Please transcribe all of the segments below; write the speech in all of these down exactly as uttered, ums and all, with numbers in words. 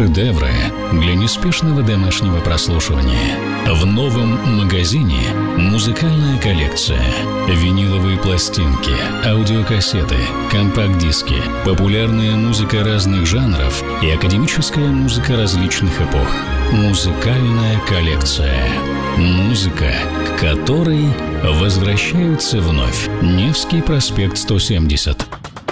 Шедевры для неспешного домашнего прослушивания. В новом магазине музыкальная коллекция. Виниловые пластинки, аудиокассеты, компакт-диски, популярная музыка разных жанров и академическая музыка различных эпох. Музыкальная коллекция. Музыка, к которой возвращаются вновь. Невский проспект сто семьдесят.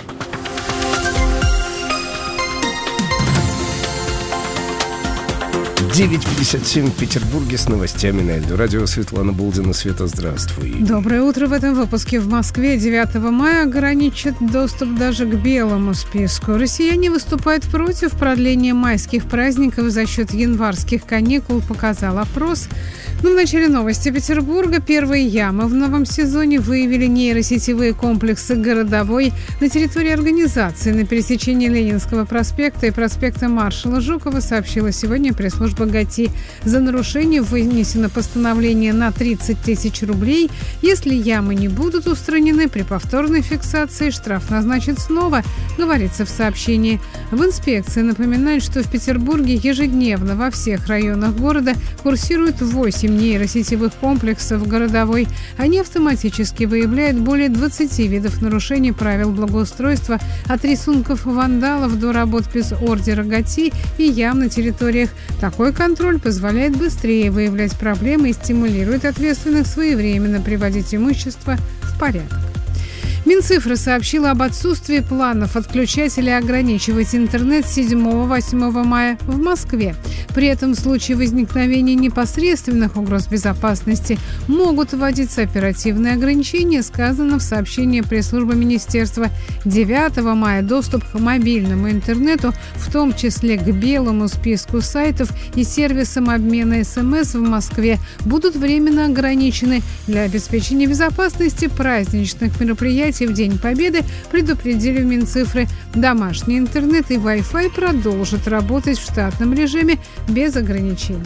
девять пятьдесят семь в Петербурге с новостями на Эльдо Радио. Светлана Булдина. Света, здравствуй. Доброе утро. В этом выпуске. В Москве девятого мая ограничат доступ даже к белому списку. Россияне выступают против продления майских праздников за счет январских каникул, показал опрос. Но в начале новости Петербурга. Первые ямы в новом сезоне выявили нейросетевые комплексы «Городовой» на территории организации на пересечении Ленинского проспекта и проспекта Маршала Жукова, сообщила сегодня пресс-служба ГАТИ. За нарушение вынесено постановление на тридцать тысяч рублей. Если ямы не будут устранены, при повторной фиксации штраф назначат снова, говорится в сообщении. В инспекции напоминают, что в Петербурге ежедневно во всех районах города курсируют восемь нейросетевых комплексов «Городовой». Они автоматически выявляют более двадцати видов нарушений правил благоустройства, от рисунков вандалов до работ без ордера ГАТИ и ям на территориях. Такой контроль позволяет быстрее выявлять проблемы и стимулирует ответственных своевременно приводить имущество в порядок. Минцифра сообщила об отсутствии планов отключать или ограничивать интернет с седьмого-восьмого мая в Москве. При этом в случае возникновения непосредственных угроз безопасности могут вводиться оперативные ограничения, сказано в сообщении пресс-службы министерства. девятого мая доступ к мобильному интернету, в том числе к белому списку сайтов и сервисам обмена СМС в Москве, будут временно ограничены. Для обеспечения безопасности праздничных мероприятий в День Победы, предупредили в Минцифры. Домашний интернет и Wi-Fi продолжат работать в штатном режиме без ограничений.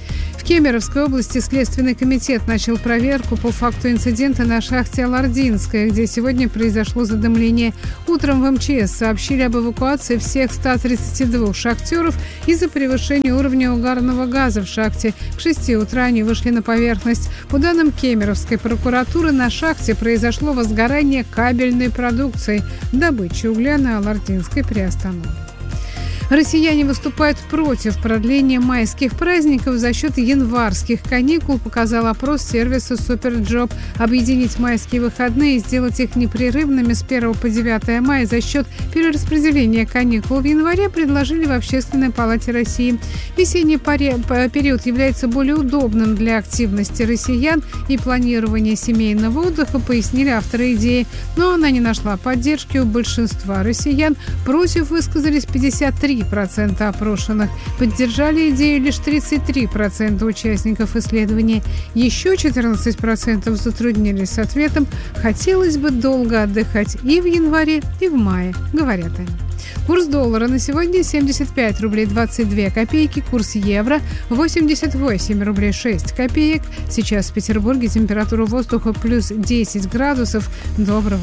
В Кемеровской области Следственный комитет начал проверку по факту инцидента на шахте Алардинская, где сегодня произошло задымление. Утром в МЧС сообщили об эвакуации всех ста тридцати двух шахтеров из-за превышения уровня угарного газа в шахте. К шести утра они вышли на поверхность. По данным Кемеровской прокуратуры, на шахте произошло возгорание кабельной продукции. Добыча угля на Алардинской приостановлена. Россияне выступают против продления майских праздников за счет январских каникул, показал опрос сервиса Суперджоп. Объединить майские выходные и сделать их непрерывными с первого по девятое мая за счет перераспределения каникул в январе предложили в Общественной палате России. Весенний период является более удобным для активности россиян и планирования семейного отдыха, пояснили авторы идеи. Но она не нашла поддержки у большинства россиян. Против высказались пятьдесят три процента опрошенных. Поддержали идею лишь тридцать три процента участников исследования. Еще четырнадцать процентов затруднились с ответом. Хотелось бы долго отдыхать и в январе, и в мае, говорят они. Курс доллара на сегодня семьдесят пять рублей двадцать две копейки, курс евро восемьдесят восемь рублей шесть копеек. Сейчас в Петербурге температура воздуха плюс десять градусов. Доброго